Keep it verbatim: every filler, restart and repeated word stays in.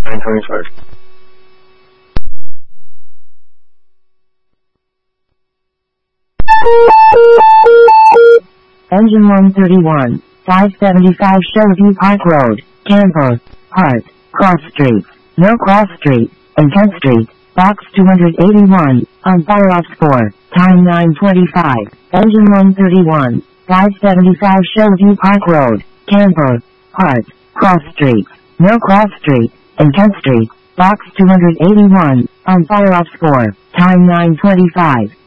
nine twenty-five. Engine one thirty-one, five seventy-five Shelview Park Road, Campbell, Hart, Cross Street, No Cross Street, and tenth Street, Box two eighty-one, on fire ops four, time nine twenty-five. Engine one thirty-one, five seventy-five Shelview Park Road, Campbell, Hart, Cross Street, No Cross Street, and tenth Street, Box two eighty-one, on fire ops four, time nine twenty-five.